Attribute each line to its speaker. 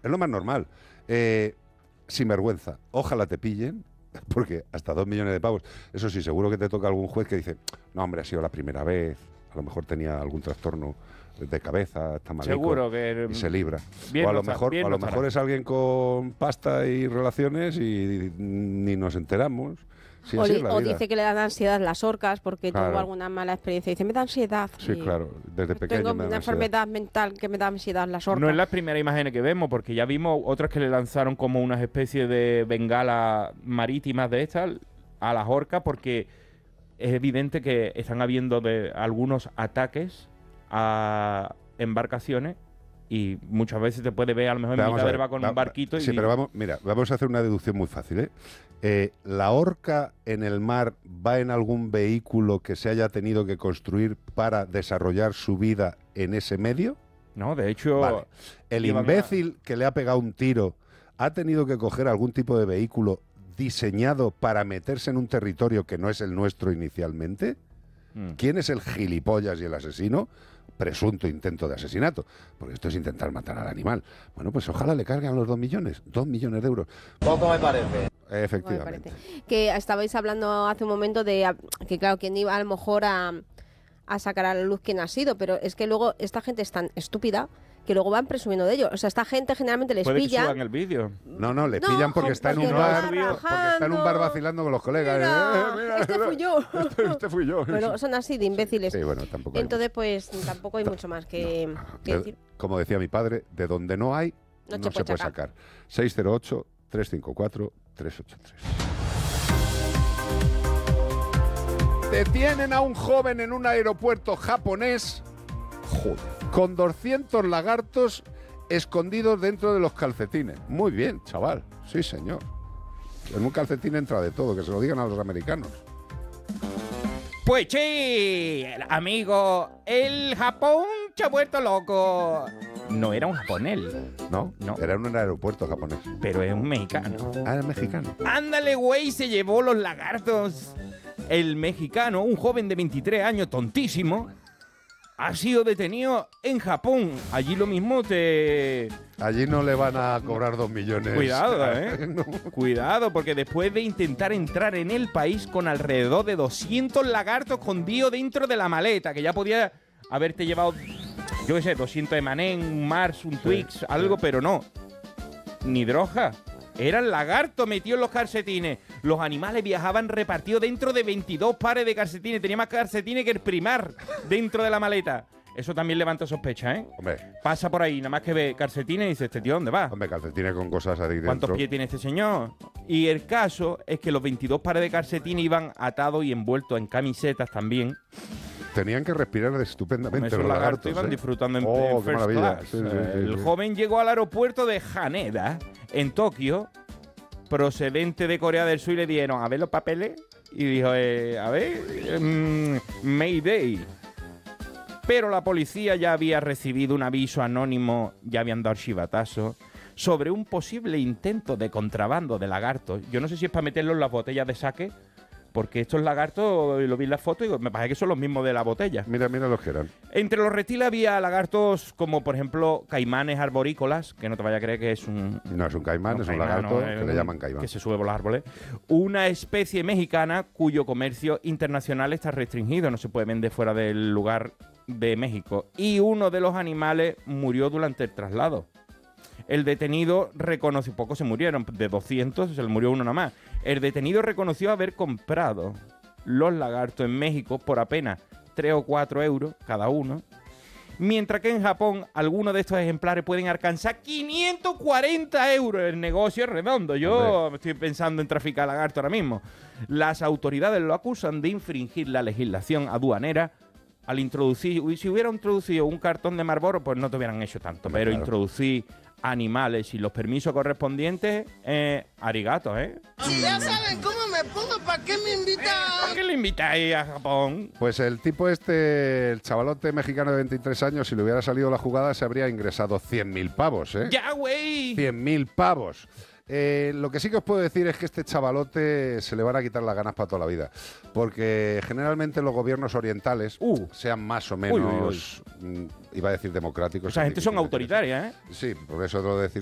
Speaker 1: Es lo más normal. Sinvergüenza. Ojalá te pillen, porque hasta 2 millones de pavos. Eso sí, seguro que te toca algún juez que dice, no, hombre, ha sido la primera vez. A lo mejor tenía algún trastorno de cabeza, está malico,
Speaker 2: seguro que
Speaker 1: y se libra.
Speaker 2: Bien
Speaker 1: O a lo
Speaker 2: no
Speaker 1: mejor,
Speaker 2: bien
Speaker 1: a lo
Speaker 2: no
Speaker 1: mejor es alguien con pasta y relaciones y ni nos enteramos. Sí, así es la vida.
Speaker 3: dice que le dan ansiedad las orcas porque
Speaker 1: Claro.
Speaker 3: tuvo alguna mala experiencia. Dice, me da ansiedad.
Speaker 1: Sí,
Speaker 3: Y
Speaker 1: claro, desde pequeño
Speaker 3: tengo
Speaker 1: me da
Speaker 3: una
Speaker 1: ansiedad.
Speaker 3: enfermedad mental que me da ansiedad las orcas.
Speaker 2: No es la primera imagen que vemos, porque ya vimos otras que le lanzaron como unas especies de bengalas marítimas de estas a las orcas, porque es evidente que están habiendo algunos ataques a embarcaciones y muchas veces te puede ver a lo mejor en mitad del barco con un barquito.
Speaker 1: Sí, pero vamos a hacer una deducción muy fácil, ¿eh? ¿La orca en el mar va en algún vehículo que se haya tenido que construir para desarrollar su vida en ese medio?
Speaker 2: No, de hecho...
Speaker 1: Vale. ¿El imbécil que le ha pegado un tiro ha tenido que coger algún tipo de vehículo diseñado para meterse en un territorio que no es el nuestro inicialmente? ¿Quién es el gilipollas y el asesino? Presunto intento de asesinato, porque esto es intentar matar al animal. Bueno, pues ojalá le carguen los 2 millones, 2 millones de euros.
Speaker 4: Poco me parece.
Speaker 1: Efectivamente.
Speaker 3: Que estabais hablando hace un momento de que, claro, quién iba a lo mejor a sacar a la luz quién ha sido, pero es que luego esta gente es tan estúpida que luego van presumiendo de ello. O sea, esta gente generalmente les
Speaker 2: Puede que
Speaker 3: pilla.
Speaker 2: suban el vídeo.
Speaker 1: No, le pillan porque está en un bar, vacilando con los colegas.
Speaker 3: Mira, este fui yo.
Speaker 1: Este fui yo.
Speaker 3: Pero son así de imbéciles.
Speaker 1: Sí, bueno, tampoco hay
Speaker 3: Entonces, pues tampoco hay mucho más que decir.
Speaker 1: Como decía mi padre, de donde no hay, no se puede sacar. 608-354-383. Detienen a un joven en un aeropuerto japonés con 200 lagartos escondidos dentro de los calcetines. Muy bien, chaval. Sí, señor. En un calcetín entra de todo, que se lo digan a los americanos.
Speaker 2: Pues sí, amigo, el Japón se ha vuelto loco. No era un japonés.
Speaker 1: No, era en un aeropuerto japonés.
Speaker 2: Pero es un mexicano.
Speaker 1: Ah, es mexicano.
Speaker 2: Ándale, güey, se llevó los lagartos. El mexicano, un joven de 23 años, tontísimo, ha sido detenido en Japón. Allí lo mismo
Speaker 1: Allí no le van a cobrar 2 millones.
Speaker 2: Cuidado, ¿eh?
Speaker 1: No.
Speaker 2: Cuidado, porque después de intentar entrar en el país con alrededor de 200 lagartos escondidos dentro de la maleta, que ya podía haberte llevado, yo qué sé, 200 M&M, un Mars, un Twix, algo, pero no. Ni droga. Eran lagartos metidos en los calcetines. Los animales viajaban repartidos dentro de 22 pares de calcetines. Tenía más calcetines que el primar dentro de la maleta. Eso también levanta sospecha, ¿eh?
Speaker 1: Hombre.
Speaker 2: Pasa por ahí, nada más que ve calcetines y dice, ¿este tío dónde va?
Speaker 1: Hombre, calcetines con cosas ahí dentro.
Speaker 2: ¿Cuántos pies tiene este señor? Y el caso es que los 22 pares de calcetines iban atados y envueltos en camisetas también.
Speaker 1: Tenían que respirar estupendamente
Speaker 2: Esos
Speaker 1: los lagartos.
Speaker 2: iban disfrutando en
Speaker 1: qué
Speaker 2: first
Speaker 1: maravilla.
Speaker 2: class.
Speaker 1: Sí,
Speaker 2: El joven llegó al aeropuerto de Haneda, en Tokio, procedente de Corea del Sur, y le dieron a ver los papeles y dijo, a ver, Mayday. Pero la policía ya había recibido un aviso anónimo, ya habían dado chivatazo, sobre un posible intento de contrabando de lagartos. Yo no sé si es para meterlos en las botellas de sake, porque estos lagartos, lo vi en la foto y digo, me parece que son los mismos de la botella.
Speaker 1: Mira los que eran.
Speaker 2: Entre los reptiles había lagartos como, por ejemplo, caimanes arborícolas, que no te vaya a creer que es un...
Speaker 1: No es un caimán, es un lagarto que le llaman caimán.
Speaker 2: Que se sube por los árboles. Una especie mexicana cuyo comercio internacional está restringido, no se puede vender fuera del lugar de México. Y uno de los animales murió durante el traslado. El detenido reconoció, pocos se murieron, de 200 se le murió uno nada más. El detenido reconoció haber comprado los lagartos en México por apenas 3 o 4 euros cada uno, mientras que en Japón algunos de estos ejemplares pueden alcanzar 540 euros. El negocio es redondo. Yo estoy pensando en traficar lagartos ahora mismo. Las autoridades lo acusan de infringir la legislación aduanera al introducir, si hubiera introducido un cartón de Marlboro, pues no te hubieran hecho tanto, pero
Speaker 1: claro,
Speaker 2: introducir animales y los permisos correspondientes, arigato, ¿eh?
Speaker 5: Si ya saben cómo me pongo, ¿para qué me invitan?
Speaker 2: ¿Por qué le invitáis a Japón?
Speaker 1: Pues el tipo este, el chavalote mexicano de 23 años, si le hubiera salido la jugada, se habría ingresado 100.000 pavos, ¿eh?
Speaker 2: ¡Ya, güey!
Speaker 1: 100.000 pavos. Lo que sí que os puedo decir es que este chavalote se le van a quitar las ganas para toda la vida, porque generalmente los gobiernos orientales, sean más o menos, iba a decir democráticos.
Speaker 2: Esa gente son autoritarias, ¿eh?
Speaker 1: Sí, por eso lo de decir